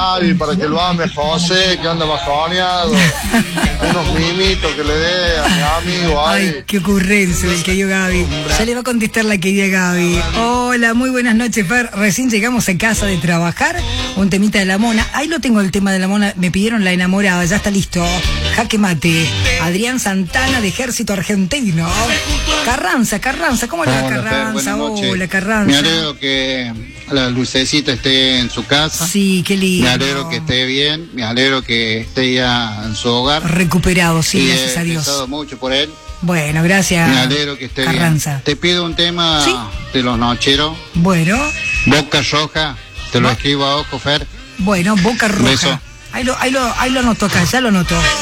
Gaby para que lo ame José, que anda bajoneado. Unos mimitos que le dé a mi amigo. Ay, qué ocurrencia del querido Gaby. Ya le va a contestar la querida Gaby. Hola, muy buenas noches, Fer. Recién llegamos a casa de trabajar. Un temita de la mona. Ahí lo tengo, el tema de la mona. Me pidieron la enamorada, ya está listo. Jaque mate. Adrián Santana de Ejército Argentino. Carranza, ¿cómo le va Carranza? Hola, Carranza. Me alegro que la lucecita esté en su casa. Sí, qué lindo. Me alegro que esté bien, me alegro que esté ya en su hogar. Recuperado, sí, y gracias a Dios. He pensado mucho por él. Bueno, gracias. Me alegro que esté Carranza. bien. Te pido un tema de los nocheros. Bueno. Boca Roja, te lo escribo a ojo, Fer. Bueno, Boca Roja. Beso. Ahí lo anoto acá, ya lo anoto.